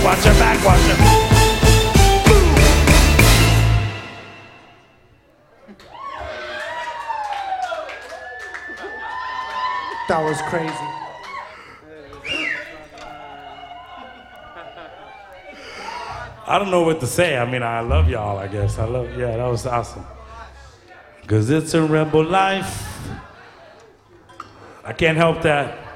Watch your back, watch your back. That was crazy. I don't know what to say. I mean, I love y'all, I guess. Yeah, that was awesome. 'Cause it's a rebel life. I can't help that.